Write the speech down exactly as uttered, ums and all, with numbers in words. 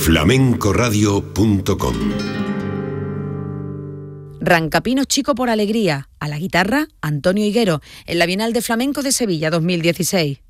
flamenco radio punto com. Rancapino Chico por Alegría, a la guitarra Antonio Higuero, en la Bienal de Flamenco de Sevilla dos mil dieciséis.